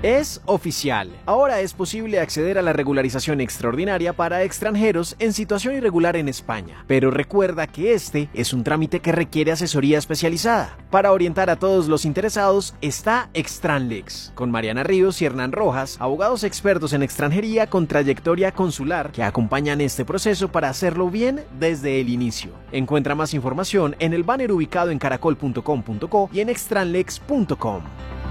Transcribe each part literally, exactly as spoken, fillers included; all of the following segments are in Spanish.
Es oficial. Ahora es posible acceder a la regularización extraordinaria para extranjeros en situación irregular en España. Pero recuerda que este es un trámite que requiere asesoría especializada. Para orientar a todos los interesados está Extranlex, con Mariana Ríos y Hernán Rojas, abogados expertos en extranjería con trayectoria consular que acompañan este proceso para hacerlo bien desde el inicio. Encuentra más información en el banner ubicado en caracol punto com punto co y en extranlex punto com.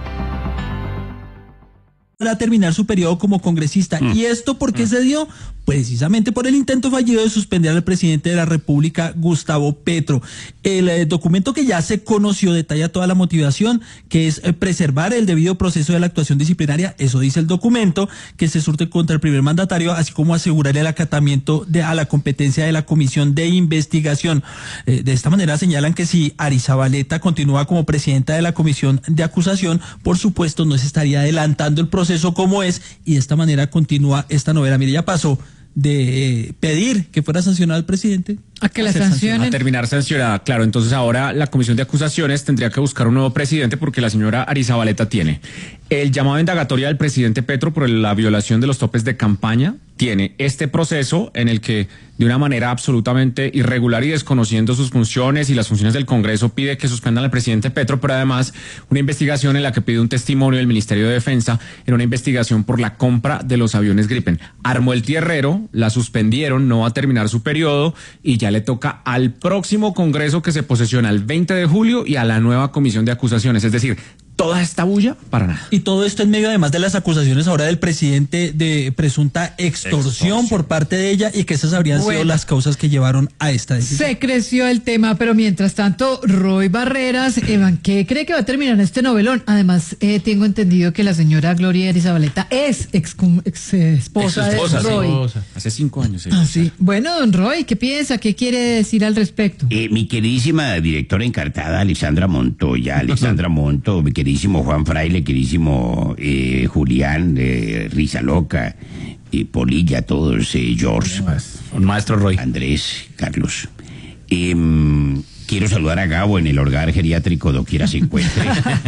Para terminar su periodo como congresista. Mm. ¿Y esto por qué mm. se dio? Precisamente por el intento fallido de suspender al presidente de la República, Gustavo Petro. El eh, documento que ya se conoció detalla toda la motivación, que es eh, preservar el debido proceso de la actuación disciplinaria, eso dice el documento, que se surte contra el primer mandatario, así como asegurar el acatamiento de, a la competencia de la Comisión de Investigación. Eh, de esta manera señalan que si Arizabaleta continúa como presidenta de la Comisión de Acusación, por supuesto no se estaría adelantando el proceso como es, y de esta manera continúa esta novela. Mire, ya pasó de eh, pedir que fuera sancionado el presidente a que la sancionen, a terminar sancionada. Claro, entonces ahora la Comisión de Acusaciones tendría que buscar un nuevo presidente porque la señora Arizabaleta tiene el llamado indagatoria del presidente Petro por la violación de los topes de campaña, tiene este proceso en el que de una manera absolutamente irregular y desconociendo sus funciones y las funciones del Congreso pide que suspendan al presidente Petro, pero además una investigación en la que pide un testimonio del Ministerio de Defensa en una investigación por la compra de los aviones Gripen. Armó el tierrero, la suspendieron, no va a terminar su periodo y ya le toca al próximo Congreso que se posesiona el veinte de julio y a la nueva Comisión de Acusaciones, es decir, toda esta bulla para nada. Y todo esto en medio además de las acusaciones ahora del presidente de presunta extorsión, extorsión. por parte de ella, y que esas habrían bueno, sido las causas que llevaron a esta decisión. Se creció el tema, pero mientras tanto, Roy Barreras, Evan, ¿qué cree que va a terminar este novelón? Además, eh, tengo entendido que la señora Gloria Arizabaleta es ex, ex esposa, ex esposa de Roy. Sí. Hace cinco años. Ah, sí. Bueno, don Roy, ¿qué piensa? ¿Qué quiere decir al respecto? Eh, mi queridísima directora encartada, Alexandra Montoya, Alexandra Monto, mi queridísimo Juan Fraile, queridísimo eh, Julián, eh, Risa Loca, eh, Polilla, todos, eh, George, un maestro Roy, Andrés, Carlos. Eh, quiero saludar a Gabo en el hogar geriátrico doquiera se encuentre.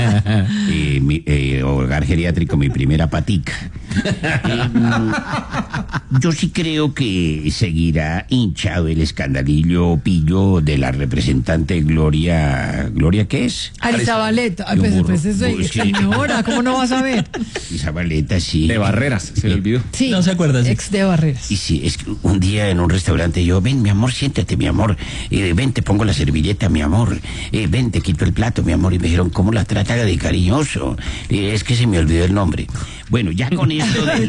eh, mi, eh, hogar geriátrico, mi primera patica. Eh, yo sí creo que seguirá hinchado el escandalillo pillo de la representante Gloria. ¿Gloria qué es? Arizabaleta. Ay, pues, pues eso es señora, ¿cómo no vas a ver? Arizabaleta, sí. De Barreras, se le olvidó. Sí, no se acuerda. Sí. Ex de Barreras. Y sí, es que un día en un restaurante yo, ven, mi amor, siéntate, mi amor. Eh, ven, te pongo la servilleta, mi amor. Eh, ven, te quito el plato, mi amor. Y me dijeron, ¿cómo la trata de cariñoso? Eh, es que se me olvidó el nombre. Bueno, ya con esto de...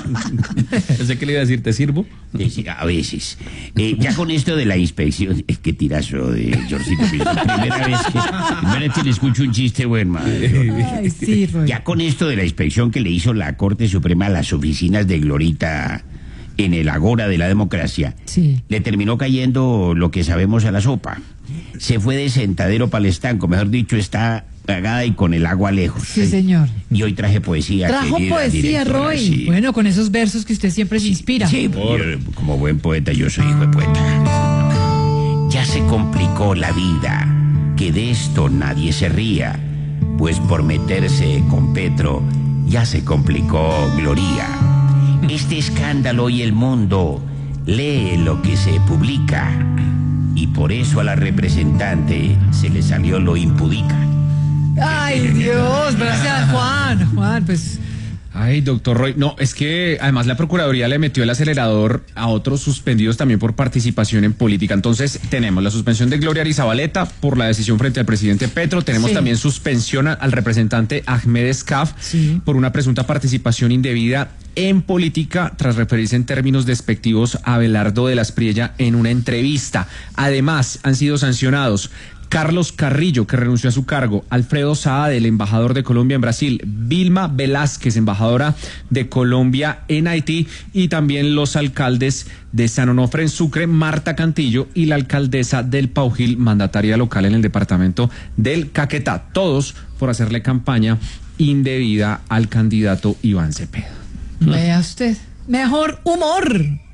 Pensé que le iba a decir, ¿te sirvo? A veces. Eh, ya con esto de la inspección... Es que tirazo de Georgito. Primera vez que... Primera vez que le escucho un chiste, bueno, madre. Ay, sí, Roy. Ya con esto de la inspección que le hizo la Corte Suprema a las oficinas de Glorita en el Agora de la Democracia, sí, le terminó cayendo lo que sabemos a la sopa. Se fue de sentadero para el estanco, mejor dicho, está pagada y con el agua lejos. Sí, señor. Y hoy traje poesía. Trajo poesía, Roy. Sí. Bueno, con esos versos que usted siempre se inspira. Sí, yo, como buen poeta, yo soy hijo de poeta. Ya se complicó la vida, que de esto nadie se ría, pues por meterse con Petro ya se complicó Gloria. Este escándalo y el mundo lee lo que se publica, y por eso a la representante se le salió lo impudica. Ay, Dios, gracias, Juan. Juan, pues... Ay, doctor Roy, no, es que además la Procuraduría le metió el acelerador a otros suspendidos también por participación en política. Entonces tenemos la suspensión de Gloria Arizabaleta por la decisión frente al presidente Petro, tenemos sí. también suspensión al representante Ahmed Escaf sí. por una presunta participación indebida en política tras referirse en términos despectivos a Abelardo de las Priella en una entrevista. Además han sido sancionados Carlos Carrillo, que renunció a su cargo, Alfredo Saade, el embajador de Colombia en Brasil, Vilma Velázquez, embajadora de Colombia en Haití, y también los alcaldes de San Onofre en Sucre, Marta Cantillo, y la alcaldesa del Paujil, mandataria local en el departamento del Caquetá, todos por hacerle campaña indebida al candidato Iván Cepeda. Vea usted, mejor humor.